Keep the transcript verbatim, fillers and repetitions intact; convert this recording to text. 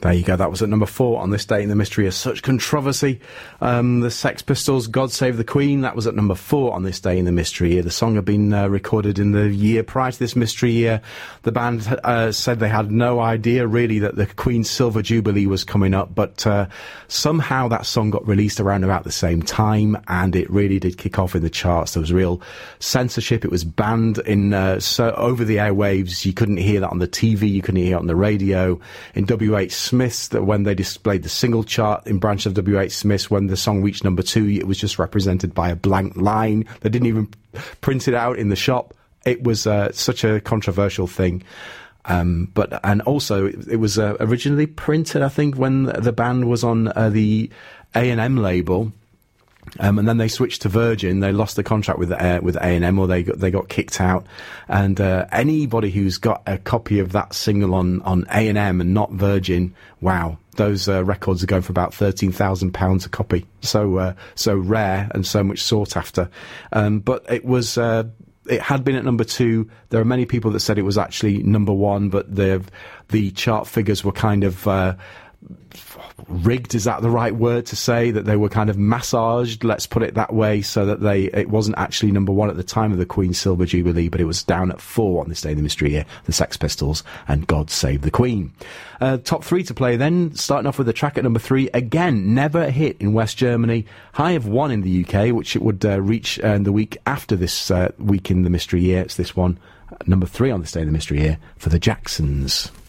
There you go. That was at number four on This Day in the Mystery of Such Controversy. Um, the Sex Pistols, God Save the Queen, that was at number four on This Day in the Mystery Year. The song had been uh, recorded in the year prior to this mystery year. The band uh, said they had no idea, really, that the Queen's Silver Jubilee was coming up, but uh, somehow that song got released around about the same time, and it really did kick off in the charts. There was real censorship. It was banned in uh, so over the airwaves. You couldn't hear that on the T V, you couldn't hear it on the radio. In W H Smith's, that when they displayed the single chart in branch of W H Smith's, when the song reached number two, it was just represented by a blank line. They didn't even print it out in the shop. It was uh, such a controversial thing. Um, but and also it, it was uh, originally printed, I think, when the band was on uh, the A and M label. Um, and then they switched to Virgin. They lost the contract with uh, with A and M, or they got, they got kicked out. And uh, anybody who's got a copy of that single on on A and M and not Virgin, wow, those uh, records are going for about thirteen thousand pounds a copy. So uh, so rare and so much sought after. Um, but it was. Uh, It had been at number two. There are many people that said it was actually number one, but the the chart figures were kind of uh, rigged. Is that the right word to say? That they were kind of massaged, let's put it that way, so that they it wasn't actually number one at the time of the Queen's Silver Jubilee, but it was down at four on This Day in the Mystery Year, the Sex Pistols and God Save the Queen. Uh, top three to play then, starting off with the track at number three. Again, never a hit in West Germany. High of one in the U K, which it would uh, reach uh, the week after this uh, week in the Mystery Year. It's this one, number three on This Day in the Mystery Year, for the Jacksons.